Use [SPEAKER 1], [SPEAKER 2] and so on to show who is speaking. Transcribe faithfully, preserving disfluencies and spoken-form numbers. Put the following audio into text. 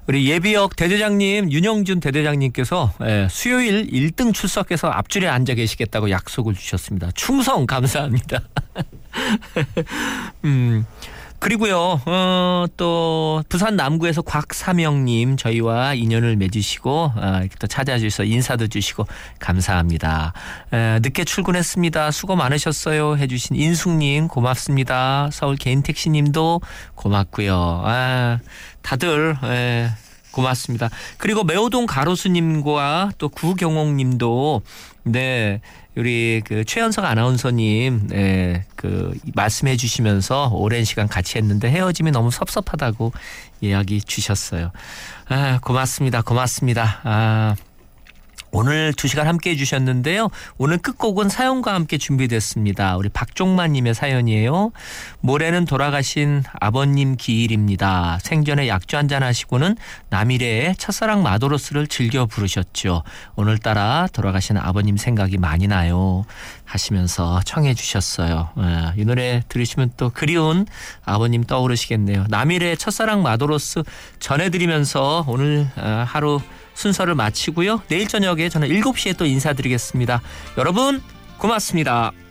[SPEAKER 1] 우리 예비역 대대장님 윤영준 대대장님께서 수요일 일 등 출석해서 앞줄에 앉아 계시겠다고 약속을 주셨습니다. 충성 감사합니다. 음. 그리고요, 어, 또, 부산 남구에서 곽사명님, 저희와 인연을 맺으시고, 어, 이렇게 또 찾아주셔서 인사도 주시고, 감사합니다. 에, 늦게 출근했습니다. 수고 많으셨어요. 해주신 인숙님, 고맙습니다. 서울 개인택시님도 고맙고요. 아, 다들, 에, 고맙습니다. 그리고 매호동 가로수님과 또 구경옥님도, 네, 우리 그 최연석 아나운서님, 네, 그 말씀해 주시면서 오랜 시간 같이 했는데 헤어짐이 너무 섭섭하다고 이야기 주셨어요. 아, 고맙습니다. 고맙습니다. 아. 오늘 두 시간 함께해 주셨는데요. 오늘 끝곡은 사연과 함께 준비됐습니다. 우리 박종만님의 사연이에요. 모레는 돌아가신 아버님 기일입니다. 생전에 약주 한잔 하시고는 남일의 첫사랑 마도로스를 즐겨 부르셨죠. 오늘따라 돌아가신 아버님 생각이 많이 나요 하시면서 청해 주셨어요. 이 노래 들으시면 또 그리운 아버님 떠오르시겠네요. 남일의 첫사랑 마도로스 전해드리면서 오늘 하루 순서를 마치고요. 내일 저녁에 저는 일곱 시에 또 인사드리겠습니다. 여러분 고맙습니다.